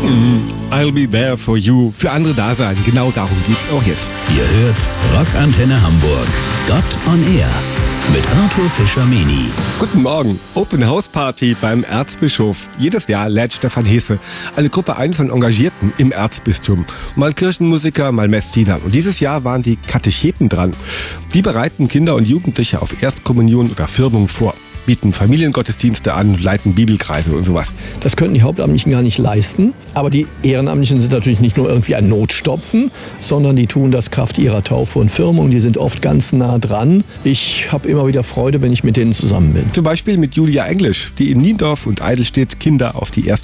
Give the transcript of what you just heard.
I'll be there for you. Für andere da sein. Genau darum geht's auch jetzt. Ihr hört Rockantenne Hamburg. Gott on Air. Mit Arthur Fischer-Meni. Guten Morgen. Open House Party beim Erzbischof. Jedes Jahr lädt Stefan Hesse eine Gruppe ein von Engagierten im Erzbistum. Mal Kirchenmusiker, mal Messdiener. Und dieses Jahr waren die Katecheten dran. Die bereiten Kinder und Jugendliche auf Erstkommunion oder Firmung vor. Bieten Familiengottesdienste an, leiten Bibelkreise und sowas. Das könnten die Hauptamtlichen gar nicht leisten. Aber die Ehrenamtlichen sind natürlich nicht nur irgendwie ein Notstopfen, sondern die tun das Kraft ihrer Taufe und Firmung. Die sind oft ganz nah dran. Ich habe immer wieder Freude, wenn ich mit denen zusammen bin. Zum Beispiel mit Julia Englisch, die in Niendorf und Eidelstedt Kinder auf die